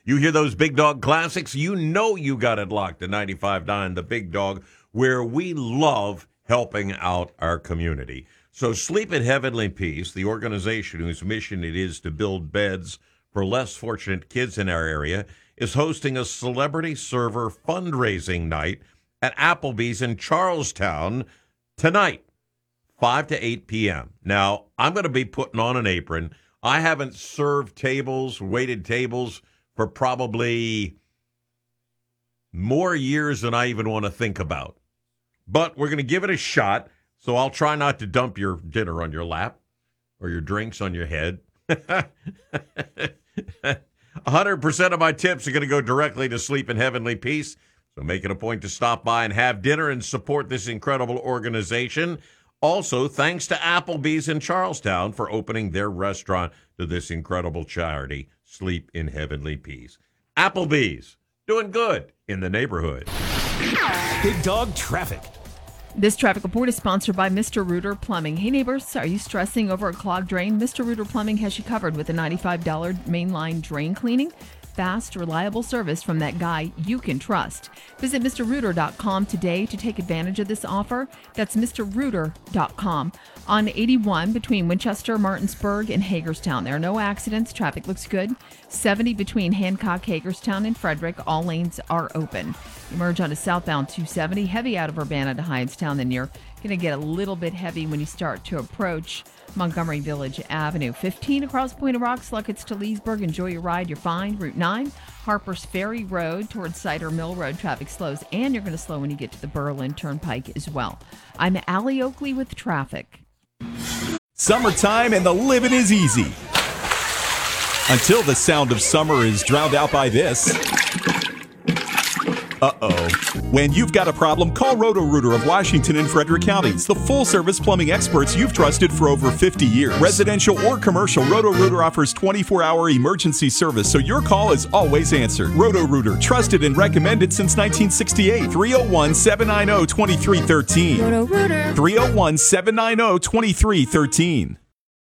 You hear those Big Dog classics? You know you got it locked to 95.9 The Big Dog, where we love helping out our community. So Sleep in Heavenly Peace, the organization whose mission it is to build beds for less fortunate kids in our area, is hosting a celebrity server fundraising night at Applebee's in Charlestown tonight, 5 to 8 p.m. Now, I'm going to be putting on an apron. I haven't served tables, waited tables, for probably more years than I even want to think about. But we're going to give it a shot, so I'll try not to dump your dinner on your lap or your drinks on your head. 100% of my tips are going to go directly to Sleep in Heavenly Peace, so make it a point to stop by and have dinner and support this incredible organization. Also, thanks to Applebee's in Charlestown for opening their restaurant to this incredible charity, Sleep in Heavenly Peace. Applebee's, doing good in the neighborhood. Big Dog Traffic. This traffic report is sponsored by Mr. Rooter Plumbing. Hey neighbors, are you stressing over a clogged drain? Mr. Rooter Plumbing has you covered with a $95 mainline drain cleaning. Fast, reliable service from that guy you can trust. Visit MrRooter.com today to take advantage of this offer. That's MrRooter.com. On 81 between Winchester, Martinsburg, and Hagerstown. There are no accidents. Traffic looks good. 70 between Hancock, Hagerstown, and Frederick. All lanes are open. Emerge onto southbound 270. Heavy out of Urbana to Hindstown. Then you're going to get a little bit heavy when you start to approach Montgomery Village Avenue. 15 across Point of Rocks, Luckett's to Leesburg. Enjoy your ride. You're fine. Route 9, Harper's Ferry Road towards Cider Mill Road. Traffic slows, and you're going to slow when you get to the Berlin Turnpike as well. I'm Allie Oakley with traffic. Summertime and the living is easy. Until the sound of summer is drowned out by this. Uh-oh. When you've got a problem, call Roto-Rooter of Washington and Frederick counties, the full-service plumbing experts you've trusted for over 50 years. Residential or commercial, Roto-Rooter offers 24-hour emergency service, so your call is always answered. Roto-Rooter, trusted and recommended since 1968. 301-790-2313. Roto-Rooter. 301-790-2313.